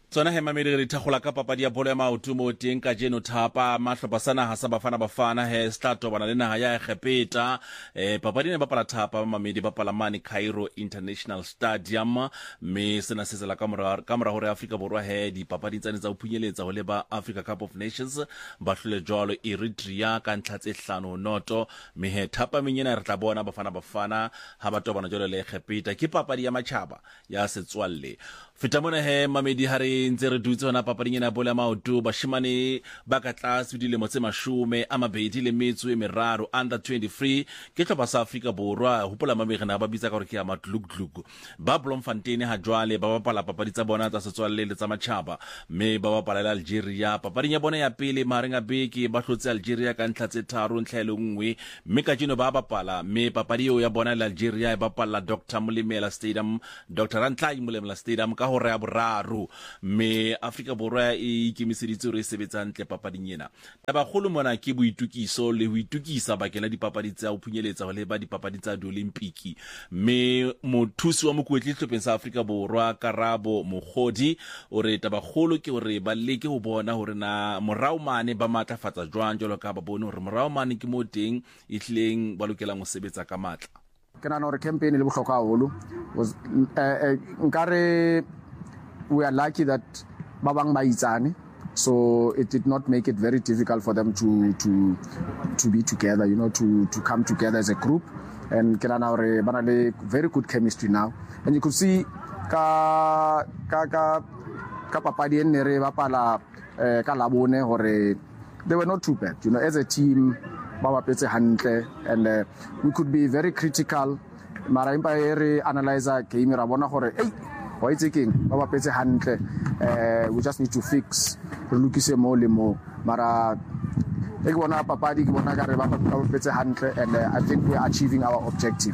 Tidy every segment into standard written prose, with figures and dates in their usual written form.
tsona he mamedi re thagola ka papadi ya bolo ya maoto mo teng ka jeno thapa mahlopha sa naga sa bafana he sta tobana le naga ya Egepeta papadi ne bapala thapa mamedi bapala mane Cairo International Stadium me sena se tsela ka mora hore Africa borwa he di papadi tsane tsa uphunyeletsa go leba Africa Cup of Nations ba hlole jwalo Eritrea ka ntlha tse 5-0 me he thapa menyena re tla bona bafana ha ba tobana jwalo le Egepeta ke papadi ya matjhaba ya Setswalle feta mona he mamedi hare ntse re dutse hona papading ena bola maoto bashimane ba ka tlase dilemo tse 23 under 23 ke tlhopha sa Africa borwa hopola mamedi na ba bitsa ka gore ke ya matlugtlug ba Bloemfontein ha jwale ba bapala papadi tsa bona tsa Setswalle le tsa matjhaba me ba bapala le Algeria papading ya bona ya pele mahareng a beke ba hlotse Algeria ka ntlha tse 3 ntlhaelo nngwe me ka jeno ba bapala me papadi eo ya bona le Algeria e bapala Dr Molemela Stadium Dr Rantlai Molemela Stadium ka hore ya boraro me Africa borwa e ikemiseditse re sebetsa ntle papading ena taba kholo mona ke boitukiso le ho itukisa bakela dipapadi tsa uphunyeletsa go leba dipapadi tsa Olimpiki me mothusi wa mokwetli hlopeng sa Africa borwa Karabo Mogodi o re taba kholo ke hore ba leke ho bona hore na morao mane ba matlafatsa jwang jalo ka ba bone hore morao mane ke mo teng itleng ba lokela go sebetsa ka matla kana no re campaign le bohlokwa haholo was nkare we are lucky that babang ba itsane so it did not make it very difficult for them to be together, you know, to come together as a group, and kana re bana le very good chemistry now, and you could see ka papadi ene re bapala ka labone hore they were not too bad, you know, as a team ba bapetse hantle, and we could be very critical mara impa re analyzer game ra bona hore why taking baba petse hantle we just need to fix re lokise mo le mo mara e bona papadi ke bona ka re baba petse hantle, and I think we are achieving our objective.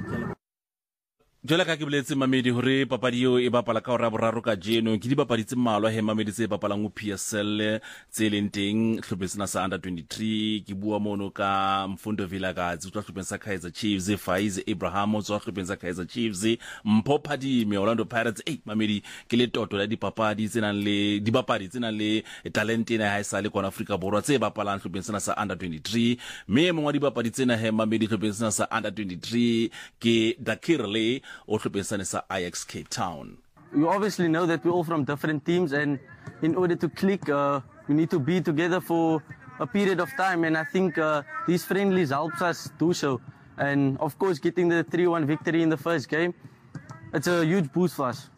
Jola ka ke boletse mamedi hore papadi eo e bapala ka hora boraro ka jeno ke di bapadi tse mmalwa he mamedi tse bapalang ho PSL tse leng teng hlopetsena sa under 23 ke bua mono ka Mfundo Vilakazi tswa hlopeng sa Kaizer Chiefs Faiz Abraham tswa hlopeng sa Kaizer Chiefs Mpho Phadime Orlando Pirates mamedi ke le toto la dipapadi tsenang le dibapadi tsenang le talent ena ha isa le kona Africa borwa tse bapalang hlopeng sena sa under 23 me mongwa dibapadi tsena he mamedi hlopeng sena sa under 23 ke Dakirle or sa Ajax Cape Town. You obviously know that we're all from different teams, and in order to click, we need to be together for a period of time, and I think these friendlies helps us do so. And of course, getting the 3-1 victory in the first game, it's a huge boost for us.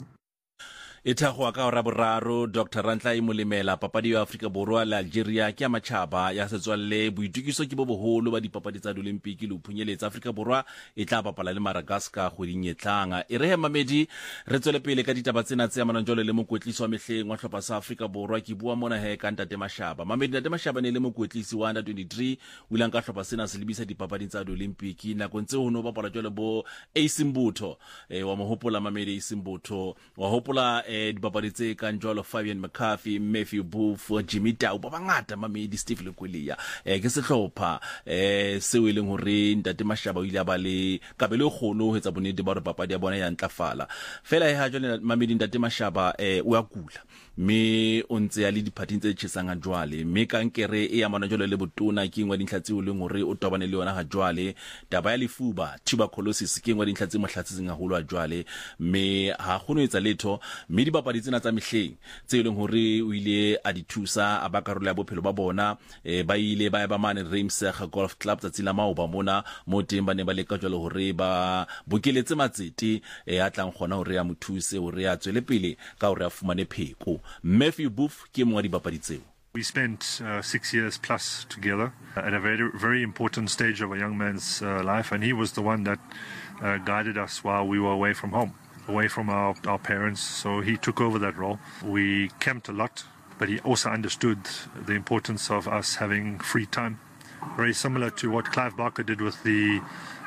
Itahoa ka hora boraro Dr Rantlai Molemela papadi ya Africa borwa le Algeria ke ya matjhaba ya Setswalle boitukiso ke bo boholo ba dipapadi tsa Olimpiki le uphunyeletsa Africa borwa e tla bapala le Madagascar go dinyetlanga e re he mamedi re tswele pele ka ditaba tsena tse amanang jole le mokwetlisi wa mehleng wa hlopha sa Africa borwa ke bua mona he ka Ntate Mashaba mamedi Ntate Mashaba ne le mokwetlisi wa under 23 o ilang ka hlopha sena se lebisa dipapadi tsa Olimpiki na kontse ho no bapala jole bo Isimbutho wa mohopola mamedi Isimbutho wa hopola dipapadi tse ka njolo Fabian McCarthy Matthew Booth Jimmy Tau ba bangata mamedi Steve Lekwelia ke sehlopha seo e leng hore Ntate Mashaba o ile ba le kabele kgono ho etsa bonnete ba re papadi ya bona ya ntlafala fela ha jole mamedi Ntate Mashaba o a kula me o ntse ya le diphathi tse tshesang a jwale me ka nkere e amana jole le botona ke ngwa dintlhatsi o leng hore o tobane le yona ha jwale taba ya lefuba tuberculosis ke ngwa dintlhatsi mohlatsitseng haholo a jwale me ha gono etsa letho me dipapadi tsena tsa mehleng tse leng hore o ile a di thusa a ba karolo ya bophelo ba bona ba ile ba ba mane Ramsey Golf Club tsa tsila mao ba mona mo teng ba ne ba leka jalo hore ba bokeletse matsete a tlang gona hore ya mothuse hore ya tswele pele ka hore a fumane pheko Matthew Booth ke mongwa dipapadi tseo. We spent 6 years plus together at a very, very important stage of a young man's life, and he was the one that guided us while we were away from home, away from our parents, so he took over that role. We camped a lot, but he also understood the importance of us having free time, very similar to what Clive Barker did with the,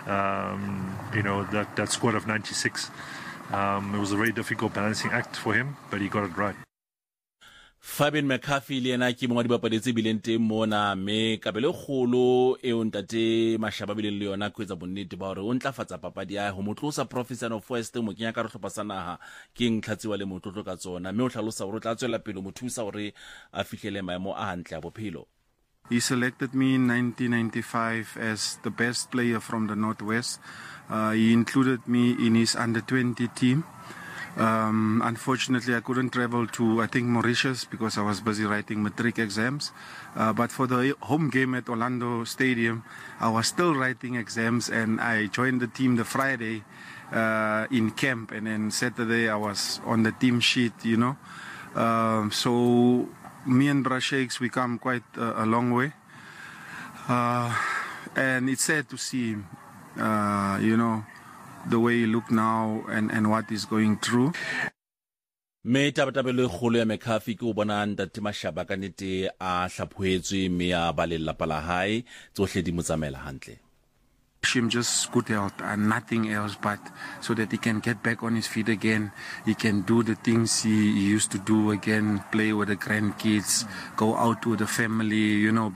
that squad of 96. It was a very difficult balancing act for him, but he got it right. Fabian McCarthy le yena ke mongwe wa dibapadi tse bileng teng mona, mme kabelo kgolo e o ntate Mashaba bileng le yona go etsa bonnete ba hore o ntlafatsa papadi ya ho motlosa Province of West mo kenya ka re hlopha sa naha ke ntlhatsiwa le motlotlo ka tsona, mme o hlalosa hore o tla tswela pele mo thusa hore a fihlele maemo a hantle a bophelo. He selected me in 1995 as the best player from the Northwest. He included me in his under-20 team. Unfortunately, I couldn't travel to, I think, Mauritius because I was busy writing matric exams. But for the home game at Orlando Stadium, I was still writing exams, and I joined the team the Friday in camp, and then Saturday I was on the team sheet, you know. So me and Brashakes, we come quite a long way. And it's sad to see him, you know, the way he look now and what he's going through. Me tabatabelo kgolo ya McCarthy ke o bona ntate Mashaba ka nete a hlaphoetswe mme a ba lelapa la hae tsohle di motsamela hantle. Him just good health and nothing else, but so that he can get back on his feet again. He can do the things he used to do again, play with the grandkids, go out with the family, you know.